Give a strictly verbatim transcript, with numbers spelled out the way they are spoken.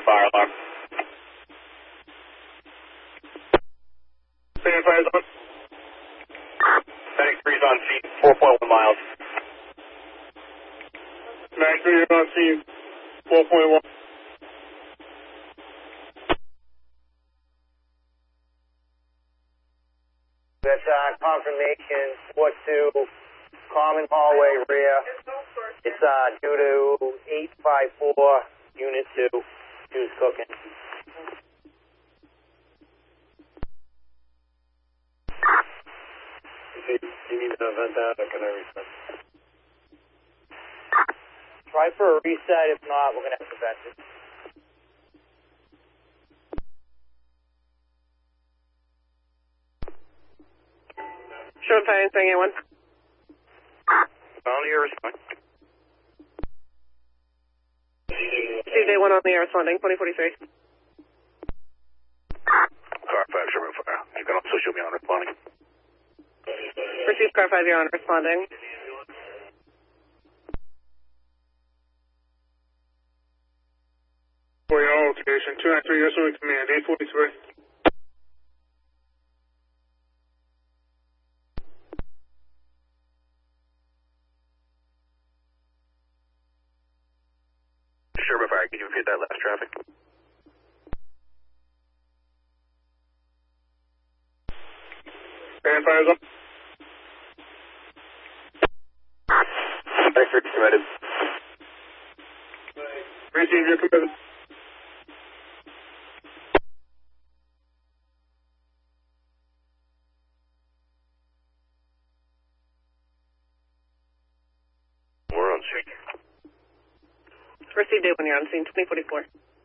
fire alarm. Standing fire zone. Medic three is on scene, four point one miles. Medic three is on scene, four point one. That's uh, confirmation, four two, common hallway rear. It's uh, due to eight five four, unit two, two's cooking. You need to vent that, or can I reset? Try for a reset, if not, we're going to have to vent it. Show fire, saying A one. Only your response. Received A one on the air responding, twenty forty-three. Car five, Sherman fire. You can also show me on responding. Received car five, you're on responding. For your own location, two nine three, U S Army Command, eight forty-three. Sherman fire, can you repeat that last traffic? Stand fire zone. Extra committed. Receive your commitment. We're on scene. Received A one, you're on scene, twenty forty-four.